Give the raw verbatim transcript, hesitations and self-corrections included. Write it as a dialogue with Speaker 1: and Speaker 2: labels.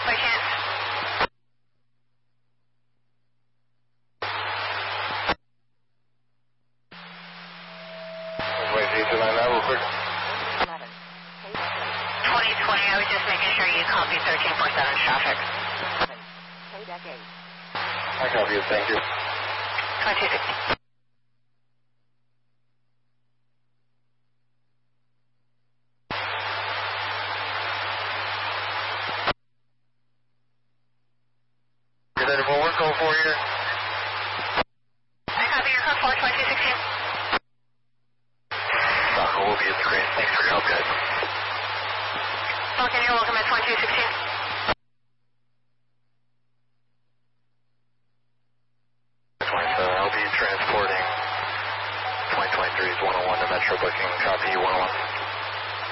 Speaker 1: by chance?
Speaker 2: Wait, see two nine nine real quick.
Speaker 1: twenty twenty, I was just making sure you copy thirteen four seven traffic.
Speaker 2: I copy you, thank you.
Speaker 1: twenty-two sixteen.
Speaker 2: Get ready for work, call for you.
Speaker 1: I copy your code for twenty-two sixteen.
Speaker 2: Falcon will be in the crane. Thanks for your help, guys.
Speaker 1: Falcon, you're welcome at twenty-two sixteen.